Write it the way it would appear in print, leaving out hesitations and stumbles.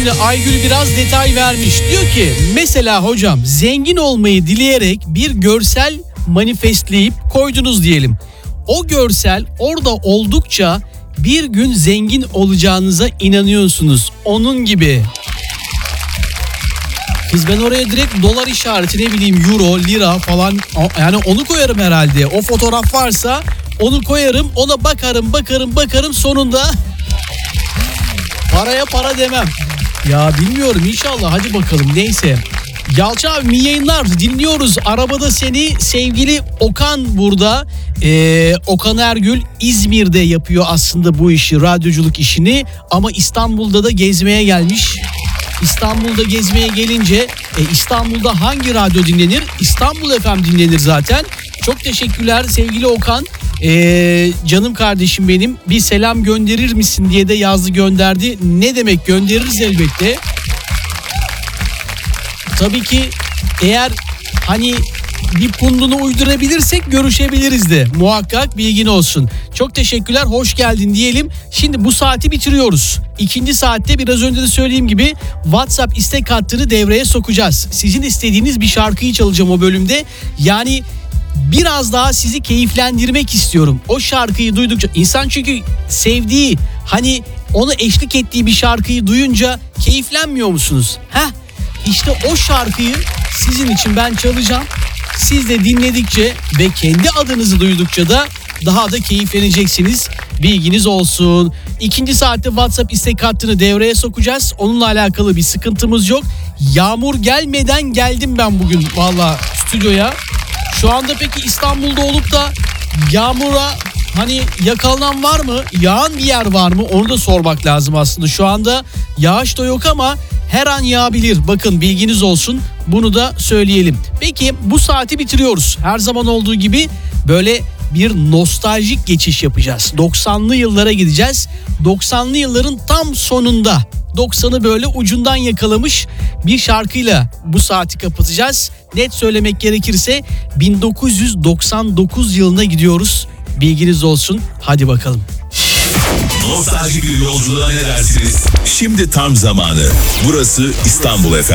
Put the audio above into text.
Şimdi Aygül biraz detay vermiş. Diyor ki mesela hocam zengin olmayı dileyerek bir görsel manifestleyip koydunuz diyelim. O görsel orada oldukça bir gün zengin olacağınıza inanıyorsunuz. Onun gibi. Kız ben oraya direkt dolar işareti, ne bileyim euro, lira falan, yani onu koyarım herhalde. O fotoğraf varsa onu koyarım, ona bakarım sonunda paraya para demem. Ya bilmiyorum, inşallah, hadi bakalım, neyse. Yalçın abi iyi yayınlar, dinliyoruz arabada seni. Sevgili Okan burada. Okan Ergül İzmir'de yapıyor aslında bu işi, radyoculuk işini, ama İstanbul'da da gezmeye gelmiş. İstanbul'da gezmeye gelince İstanbul'da hangi radyo dinlenir? İstanbul FM dinlenir zaten. Çok teşekkürler sevgili Okan. Canım kardeşim benim, bir selam gönderir misin diye de yazdı, gönderdi. Ne demek, göndeririz elbette. Tabii ki eğer hani bir pundunu uydurabilirsek görüşebiliriz de, muhakkak bilgin olsun. Çok teşekkürler, hoş geldin diyelim. Şimdi bu saati bitiriyoruz. İkinci saatte biraz önce de söylediğim gibi WhatsApp istek hattını devreye sokacağız. Sizin istediğiniz bir şarkıyı çalacağım o bölümde. Yani biraz daha sizi keyiflendirmek istiyorum. O şarkıyı duydukça insan, çünkü sevdiği, hani onu eşlik ettiği bir şarkıyı duyunca keyiflenmiyor musunuz? İşte o şarkıyı sizin için ben çalacağım. Siz de dinledikçe ve kendi adınızı duydukça da daha da keyifleneceksiniz. Bilginiz olsun. İkinci saatte WhatsApp istek hattını devreye sokacağız. Onunla alakalı bir sıkıntımız yok. Yağmur gelmeden geldim ben bugün valla stüdyoya. Şu anda peki İstanbul'da olup da yağmura hani yakalanan var mı? Yağan bir yer var mı? Onu da sormak lazım aslında. Şu anda yağış da yok ama her an yağabilir. Bakın, bilginiz olsun. Bunu da söyleyelim. Peki bu saati bitiriyoruz. Her zaman olduğu gibi böyle bir nostaljik geçiş yapacağız. 90'lı yıllara gideceğiz. 90'lı yılların tam sonunda, 90'ı böyle ucundan yakalamış bir şarkıyla bu saati kapatacağız. Net söylemek gerekirse 1999 yılına gidiyoruz. Bilginiz olsun. Hadi bakalım. Nostaljik bir yolculuğa ne dersiniz? Şimdi tam zamanı. Burası İstanbul FM.